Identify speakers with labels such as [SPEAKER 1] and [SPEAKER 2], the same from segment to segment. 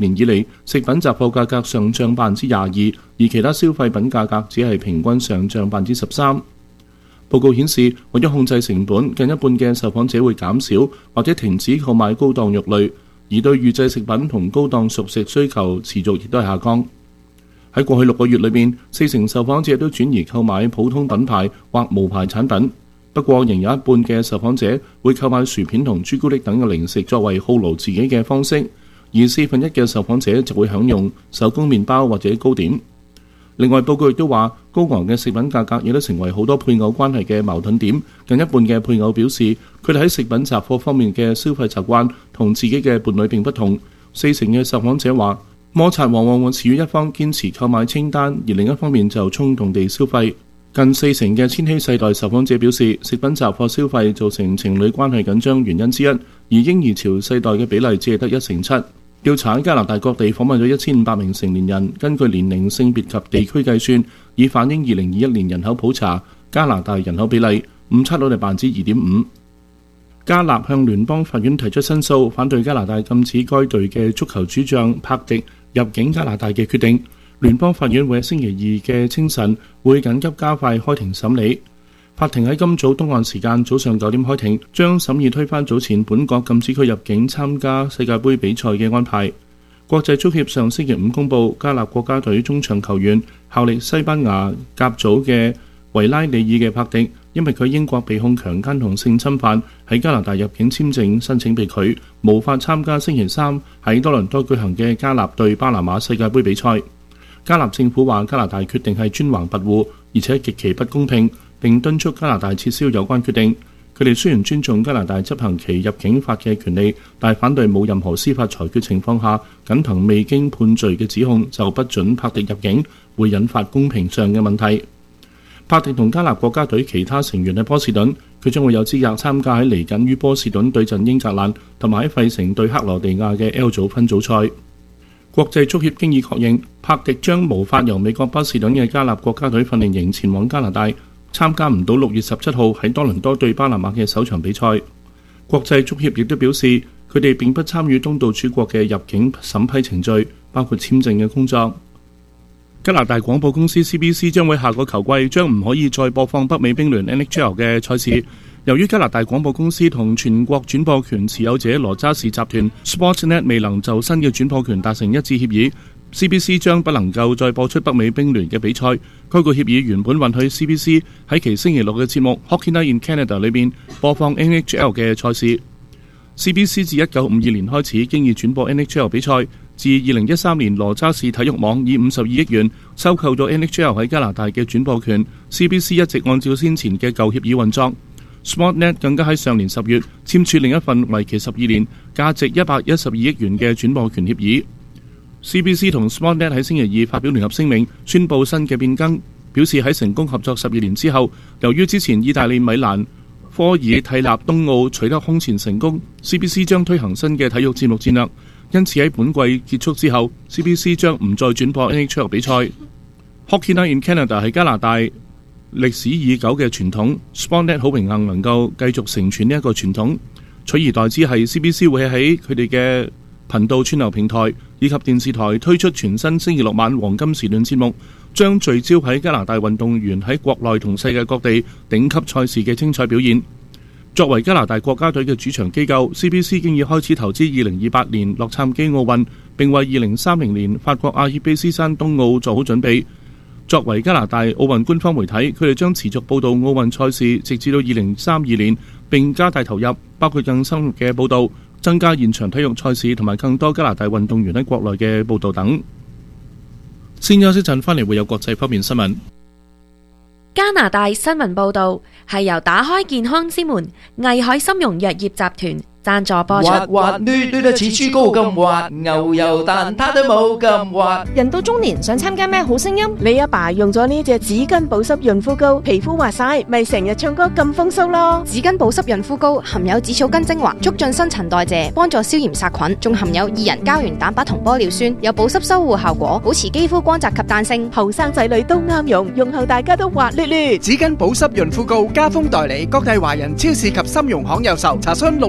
[SPEAKER 1] 年以嚟，食品雜貨價格上漲22%，而其他消費品價格只係平均上漲13%。報告顯示，為咗控制成本，近一半嘅受訪者會減少或者停止購買高檔肉類，而對預製食品同高檔熟食需求持續亦都係下降。喺過去6個月裏面，40%受訪者都轉移購買普通品牌或無牌產品。不過，仍有一半嘅受訪者會購買薯片同朱古力等嘅零食作為犒勞自己嘅方式，而1/4嘅受訪者就會享用手工麵包或者糕點。另外，報告亦都話，高昂嘅食品價格亦都成為好多配偶關係嘅矛盾點。近一半嘅配偶表示，佢哋喺食品雜貨方面嘅消費習慣同自己嘅伴侶並不同。40%嘅受訪者話，摩擦往往會始於一方堅持購買清單，而另一方面就衝動地消費。近40%嘅千禧世代受訪者表示，食品雜貨消費造成情侶關係緊張原因之一，而嬰兒潮世代嘅比例只係得7%。調查喺加拿大各地訪問咗1500名成年人，根據年齡、性別及地區計算，以反映2021年人口普查加拿大人口比例，誤差率係2.5%。加納向聯邦法院提出申訴，反對加拿大禁止該隊嘅足球主將柏迪入境加拿大嘅決定。聯邦法院會喺星期2嘅清晨會緊急加快開庭審理。法庭喺今早東岸時間早上9點開庭，將審議推翻早前本國禁止佢入境參加世界盃比賽嘅安排。國際足協上星期5公佈，加納國家隊中場球員效力西班牙甲組嘅維拉利爾嘅柏迪，因為佢英國被控強姦同性侵犯，喺加拿大入境簽證申請被拒，無法參加星期3喺多倫多舉行嘅加納對巴拿馬世界盃比賽。加納政府話加拿大決定係專橫跋扈，而且極其不公平，並敦促加拿大撤銷有關決定。佢哋雖然尊重加拿大執行其入境法嘅權利，但反對冇任何司法裁決情況下，僅憑未經判罪嘅指控就不准柏迪入境，會引發公平上嘅問題。柏迪同加納國家隊其他成員喺波士頓，佢將會有資格參加喺嚟緊於波士頓對陣英格蘭同埋喺費城對克羅地亞嘅 L 組分組賽。國際足協經已確認，柏迪將無法由美國波士頓嘅加納國家隊訓練營前往加拿大，參加唔到6月17號喺多倫多對巴拿馬嘅首場比賽。國際足協亦都表示，佢哋並不參與東道主國嘅入境審批程序，包括簽證嘅工作。加拿大廣播公司 CBC 將會下個球季將唔可以再播放北美冰聯 NHL 嘅賽事。由於加拿大廣播公司同全國轉播權持有者羅渣士集團 Sportsnet 未能就新嘅轉播權達成一致協議， CBC 將不能夠再播出北美冰聯嘅比賽。該個協議原本允許 CBC 喺其星期6嘅節目 Hockey Night in Canada 裏邊播放 NHL 嘅賽事。CBC 自1952年開始經已轉播 NHL 比賽，自2013年羅渣士體育網以52億元收購咗 NHL 喺加拿大嘅轉播權， CBC 一直按照先前嘅舊協議運作。Sportsnet 更加喺上年10月簽署另一份為期12年、價值112億元嘅轉播權協議。CBC 同 Sportsnet 喺星期2發表聯合聲明，宣布新嘅變更，表示喺成功合作12年之後，由於之前意大利米蘭科爾蒂納東奧取得空前成功， CBC 將推行新嘅體育節目戰略，因此喺本季結束之後， CBC 將唔再轉播 NHL 比賽。Hockey Night in Canada 係加拿大歷史已久嘅傳統， Sportsnet 好榮幸能夠繼續承傳呢一個傳統，取而代之係 CBC 會喺佢哋嘅頻道串流平台以及電視台推出全新星期6晚黃金時段節目，將聚焦喺加拿大運動員喺國內同世界各地頂級賽事嘅精彩表現。作為加拿大國家隊嘅主場機構， CBC 經已開始投資2028年洛杉磯奧運，並為2030年法國阿爾卑斯山冬奧做好準備。作為加拿大奧運官方媒體，佢哋將持續報導奧運賽事，直至到2032年，並加大投入，包括更深入嘅報導，增加現場體育賽事同埋更多加拿大運動員喺國內嘅報導等。先休息陣，翻嚟會有國際方面新聞。
[SPEAKER 2] 加拿大新聞報導係由打開健康之門藝海參茸藥業集團贊助播出。
[SPEAKER 3] 滑捋得似豬膏咁滑，牛油蛋撻都冇咁滑。
[SPEAKER 4] 人到中年想參加咩好聲音？你阿爸用咗呢隻紙巾保濕潤膚膏，皮膚滑晒，咪成日唱歌咁風騷咯。
[SPEAKER 5] 紙巾保濕潤膚膏含有紫草根精華，促進新陳代謝，幫助消炎殺菌，仲含有2人膠原蛋白同玻尿酸，有保濕修護效果，保持肌膚光澤及彈性。
[SPEAKER 4] 後生仔女都啱用，用後大家都滑捋捋。
[SPEAKER 6] 紙巾保濕潤膚膏加封代理，各大華人超市及參茸行有售，查詢604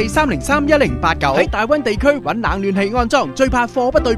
[SPEAKER 6] 3031089。喺大溫地區揾冷暖氣安裝，最怕貨不對